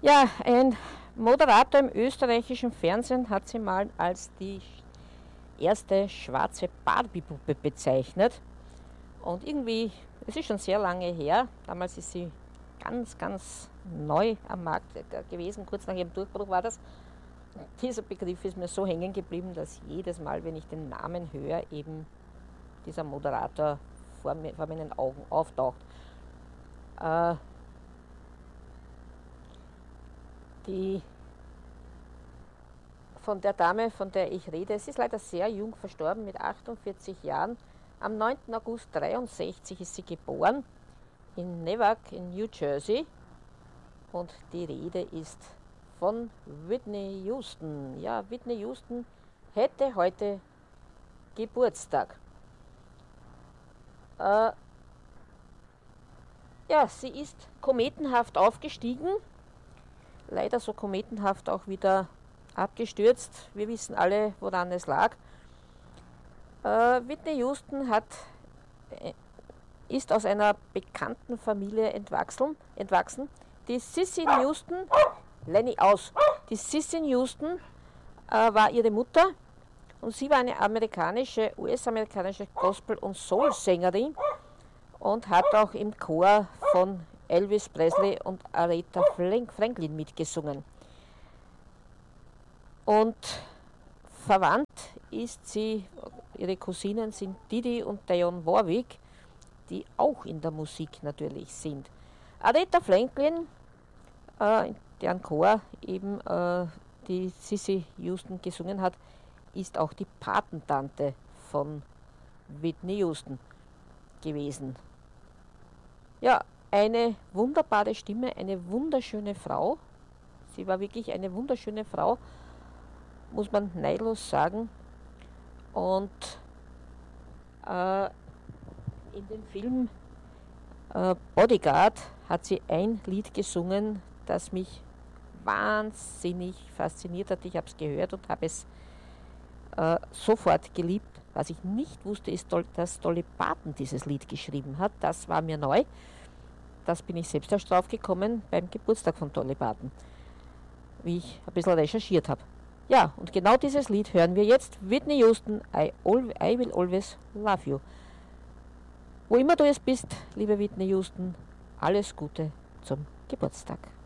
Ja, ein Moderator im österreichischen Fernsehen hat sie mal als die erste schwarze Barbie-Puppe bezeichnet. Und irgendwie, es ist schon sehr lange her, damals ist sie ganz neu am Markt gewesen, kurz nach ihrem Durchbruch war das. Dieser Begriff ist mir so hängen geblieben, dass jedes Mal, wenn ich den Namen höre, eben dieser Moderator vor meinen Augen auftaucht. Äh, die von der Dame, von der ich rede, sie ist leider sehr jung verstorben, mit 48 Jahren. Am 9. August 1963 ist sie geboren, in Newark in New Jersey. Und die Rede ist von Whitney Houston. Ja, Whitney Houston hätte heute Geburtstag. Ja, sie ist kometenhaft aufgestiegen, leider so kometenhaft auch wieder abgestürzt. Wir wissen alle, woran es lag. Whitney Houston ist aus einer bekannten Familie entwachsen. Die Cissy Houston, Lenny aus, die Cissy Houston war ihre Mutter und sie war eine US-amerikanische Gospel- und Soul-Sängerin und hat auch im Chor von Elvis Presley und Aretha Franklin mitgesungen. Und verwandt ist sie, ihre Cousinen sind Didi und Dionne Warwick, die auch in der Musik natürlich sind. Aretha Franklin, deren Chor eben die Cissy Houston gesungen hat, ist auch die Patentante von Whitney Houston gewesen. Ja, eine wunderbare Stimme, eine wunderschöne Frau. Sie war wirklich eine wunderschöne Frau, muss man neidlos sagen. Und in dem Film Bodyguard hat sie ein Lied gesungen, das mich wahnsinnig fasziniert hat. Ich habe es gehört und habe es sofort geliebt. Was ich nicht wusste, ist, dass Dolly Parton dieses Lied geschrieben hat. Das war mir neu. Das bin ich selbst erst drauf gekommen beim Geburtstag von Dolly Parton, wie ich ein bisschen recherchiert habe. Ja, und genau dieses Lied hören wir jetzt. Whitney Houston, I Will Always Love You. Wo immer du es bist, liebe Whitney Houston, alles Gute zum Geburtstag.